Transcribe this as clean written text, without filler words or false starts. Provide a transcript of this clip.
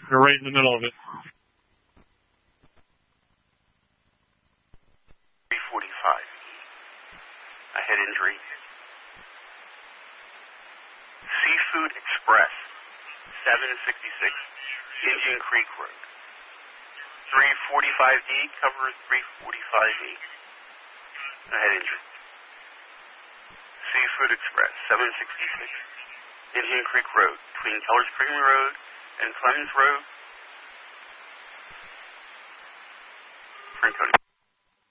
You're right in the middle of it. 345. A head injury. Seafood Express, 766 Indian Creek Road. 345D covers 345E. A head injury. Seafood Express, 766 Indian Creek Road, between Keller Spring Road and Clemens Road. Franconia.